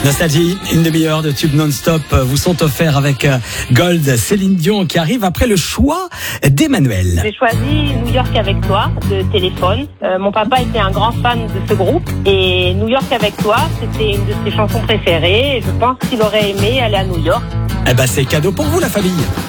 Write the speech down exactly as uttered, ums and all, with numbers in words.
Nostalgie, une demi-heure de tube non-stop vous sont offerts avec Gold, Céline Dion qui arrive après le choix d'Emmanuel. J'ai choisi New York avec toi de Téléphone. Euh, mon papa était un grand fan de ce groupe et New York avec toi, c'était une de ses chansons préférées et je pense qu'il aurait aimé aller à New York. Eh ben c'est cadeau pour vous la famille.